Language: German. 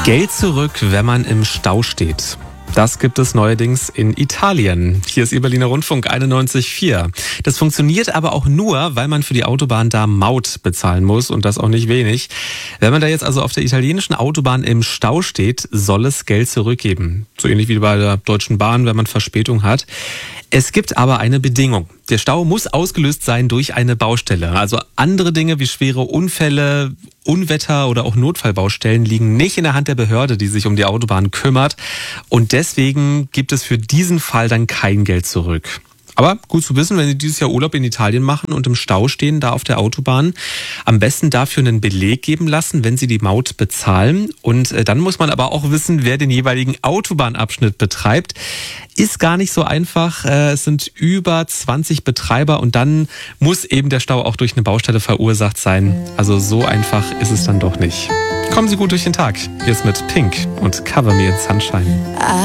Geld zurück, wenn man im Stau steht. Das gibt es neuerdings in Italien. Hier ist Ihr Berliner Rundfunk 91,4. Das funktioniert aber auch nur, weil man für die Autobahn da Maut bezahlen muss und das auch nicht wenig. Wenn man da jetzt also auf der italienischen Autobahn im Stau steht, soll es Geld zurückgeben. So ähnlich wie bei der Deutschen Bahn, wenn man Verspätung hat. Es gibt aber eine Bedingung. Der Stau muss ausgelöst sein durch eine Baustelle. Also andere Dinge wie schwere Unfälle, Unwetter oder auch Notfallbaustellen liegen nicht in der Hand der Behörde, die sich um die Autobahn kümmert. Und deswegen gibt es für diesen Fall dann kein Geld zurück. Aber gut zu wissen, wenn Sie dieses Jahr Urlaub in Italien machen und im Stau stehen, da auf der Autobahn, am besten dafür einen Beleg geben lassen, wenn Sie die Maut bezahlen. Und dann muss man aber auch wissen, wer den jeweiligen Autobahnabschnitt betreibt. Ist gar nicht so einfach. Es sind über 20 Betreiber und dann muss eben der Stau auch durch eine Baustelle verursacht sein. Also so einfach ist es dann doch nicht. Kommen Sie gut durch den Tag. Hier ist mit Pink und Cover Me in Sunshine.